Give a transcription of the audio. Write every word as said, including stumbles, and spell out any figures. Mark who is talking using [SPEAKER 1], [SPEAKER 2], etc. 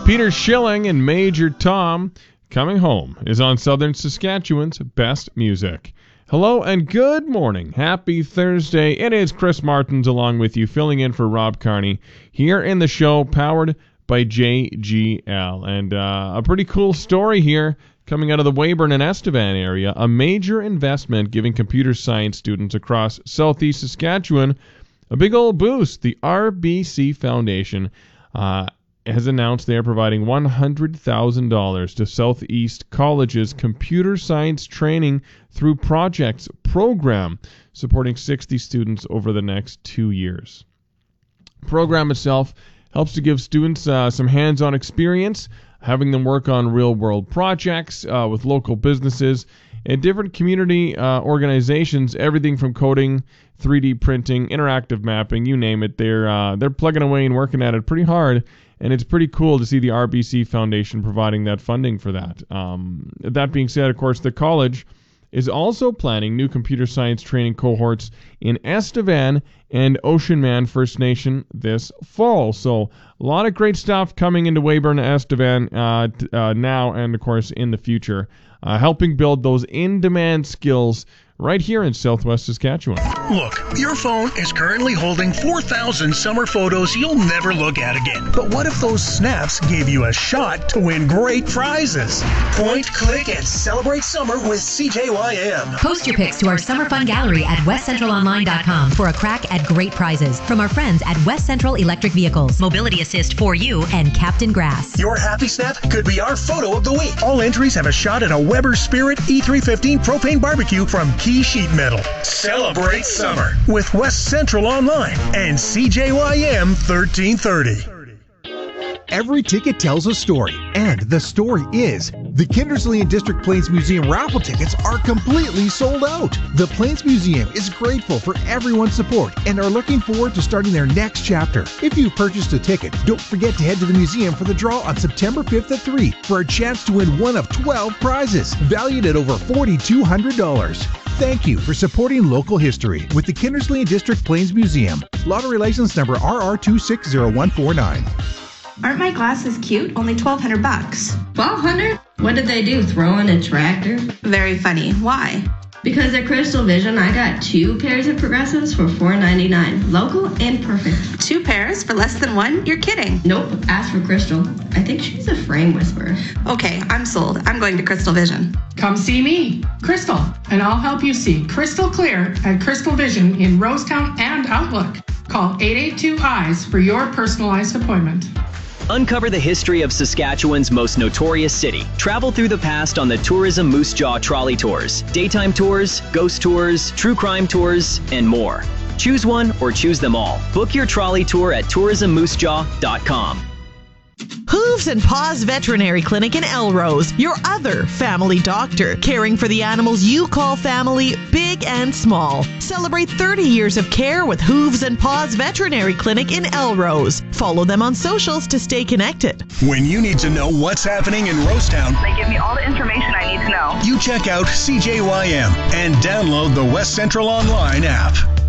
[SPEAKER 1] Peter Schilling and Major Tom, Coming Home, is on Southern Saskatchewan's Best Music. Hello and good morning. Happy Thursday. It is Chris Martins along with you, filling in for Rob Carney here in the show, powered by J G L. And uh, a pretty cool story here coming out of the Weyburn and Estevan area. A major investment giving computer science students across southeast Saskatchewan a big old boost. The R B C Foundation uh, has announced they are providing one hundred thousand dollars to Southeast College's computer science training through Projects program, supporting sixty students over the next two years. The program itself helps to give students uh, some hands-on experience, having them work on real-world projects uh, with local businesses and different community uh, organizations, everything from coding, three D printing, interactive mapping, you name it. They're, uh, they're plugging away and working at it pretty hard. And it's pretty cool to see the R B C Foundation providing that funding for that. Um, that being said, of course, the college is also planning new computer science training cohorts in Estevan and Oceanman First Nation this fall. So a lot of great stuff coming into Weyburn and Estevan uh, t- uh, now and, of course, in the future, uh, helping build those in-demand skills right here in Southwest Saskatchewan.
[SPEAKER 2] Look, your phone is currently holding four thousand summer photos you'll never look at again. But what if those snaps gave you a shot to win great prizes? Point, click, and celebrate summer with C J Y M.
[SPEAKER 3] Post your pics to our summer fun gallery at west central online dot com for a crack at great prizes from our friends at West Central Electric Vehicles, Mobility Assist for You, and Captain Grass.
[SPEAKER 2] Your happy snap could be our photo of the week. All entries have a shot at a Weber Spirit E three fifteen propane barbecue from Key Sheet Metal. Celebrate summer with West Central Online and C J Y M thirteen thirty.
[SPEAKER 4] Every ticket tells a story, and the story is the Kindersley and District Plains Museum raffle tickets are completely sold out. The Plains Museum is grateful for everyone's support and are looking forward to starting their next chapter. If you purchased a ticket, don't forget to head to the museum for the draw on September fifth at three for a chance to win one of twelve prizes valued at over four thousand two hundred dollars. Thank you for supporting local history with the Kindersley and District Plains Museum. Lottery license number R R two six zero one four nine.
[SPEAKER 5] Aren't my glasses cute? Only twelve hundred bucks.
[SPEAKER 6] twelve hundred? What did they do? Throw in a tractor?
[SPEAKER 5] Very funny. Why?
[SPEAKER 6] Because at Crystal Vision, I got two pairs of progressives for four ninety-nine. Local and perfect.
[SPEAKER 5] Two pairs for less than one? You're kidding.
[SPEAKER 6] Nope. Ask for Crystal. I think she's a frame whisperer.
[SPEAKER 5] Okay, I'm sold. I'm going to Crystal Vision.
[SPEAKER 7] Come see me, Crystal, and I'll help you see crystal clear at Crystal Vision in Rosetown and Outlook. Call eight eight two eyes for your personalized appointment.
[SPEAKER 8] Uncover the history of Saskatchewan's most notorious city. Travel through the past on the Tourism Moose Jaw Trolley Tours. Daytime tours, ghost tours, true crime tours, and more. Choose one or choose them all. Book your trolley tour at tourism moose jaw dot com.
[SPEAKER 9] Hooves and Paws Veterinary Clinic in Elrose, your other family doctor, caring for the animals you call family, big and small. Celebrate thirty years of care with Hooves and Paws Veterinary Clinic in Elrose. Follow them on socials to stay connected.
[SPEAKER 2] When you need to know what's happening in Rosetown,
[SPEAKER 10] they give me all the information I need to know.
[SPEAKER 2] You check out C J Y M and download the West Central Online app.